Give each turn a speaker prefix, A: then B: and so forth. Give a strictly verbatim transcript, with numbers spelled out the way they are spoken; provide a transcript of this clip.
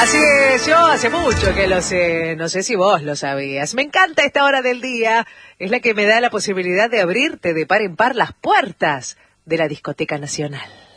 A: Así es, yo hace mucho que lo sé, no sé si vos lo sabías. Me encanta esta hora del día, es la que me da la posibilidad de abrirte de par en par las puertas de la Discoteca Nacional.